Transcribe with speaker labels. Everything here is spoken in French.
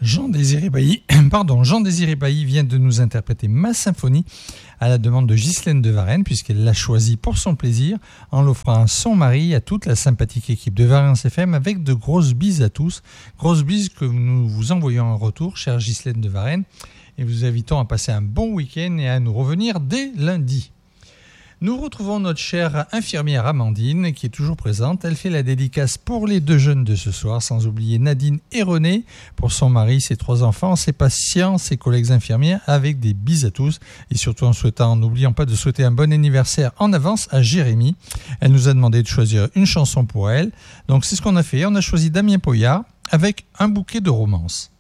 Speaker 1: Jean-Désiré Bailly vient de nous interpréter Ma Symphonie à la demande de Ghislaine de Varenne, puisqu'elle l'a choisi pour son plaisir, en l'offrant à son mari, à toute la sympathique équipe de Variance FM, avec de grosses bises à tous. Grosses bises que nous vous envoyons en retour, chère Ghislaine de Varenne, et vous invitons à passer un bon week-end et à nous revenir dès lundi. Nous retrouvons notre chère infirmière Amandine qui est toujours présente. Elle fait la dédicace pour les deux jeunes de ce soir, sans oublier Nadine et René, pour son mari, ses 3 enfants, ses patients, ses collègues infirmières, avec des bises à tous. Et surtout n'oublions pas de souhaiter un bon anniversaire en avance à Jérémy. Elle nous a demandé de choisir une chanson pour elle. Donc c'est ce qu'on a fait. On a choisi Damien Poyard avec Un bouquet de romance.